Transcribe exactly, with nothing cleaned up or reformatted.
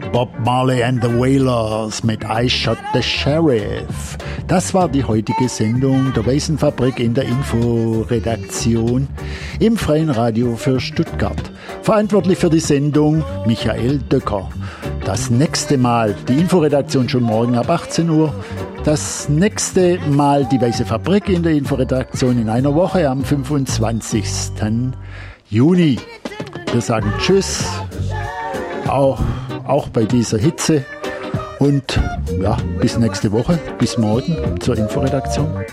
Bob Marley and the Wailers mit I Shot the Sheriff. Das war die heutige Sendung der Weißen Fabrik in der Inforedaktion im Freien Radio für Stuttgart. Verantwortlich für die Sendung Michael Döcker. Das nächste Mal die Inforedaktion schon morgen ab achtzehn Uhr. Das nächste Mal die Weiße Fabrik in der Inforedaktion in einer Woche am fünfundzwanzigsten Juni. Wir sagen Tschüss, auch, auch bei dieser Hitze. Und ja, bis nächste Woche, bis morgen zur Inforedaktion.